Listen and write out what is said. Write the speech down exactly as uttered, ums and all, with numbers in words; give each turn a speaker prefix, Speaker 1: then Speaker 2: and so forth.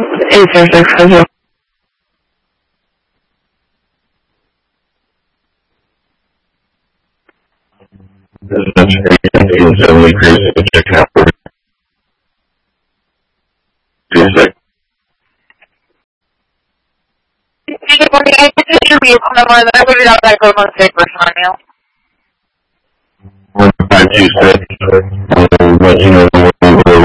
Speaker 1: eight zero six five zero.
Speaker 2: This is eighteen seventy crazy check out for music.
Speaker 1: Good morning. I just interview on the line that I put it out that code on paper on you.
Speaker 2: One five two six. I'll let you know.